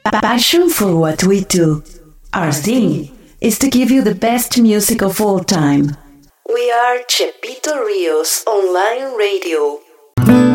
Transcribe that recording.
passion for what we do. Our thing is to give you the best music of all time. We are Chepito Rios Online Radio.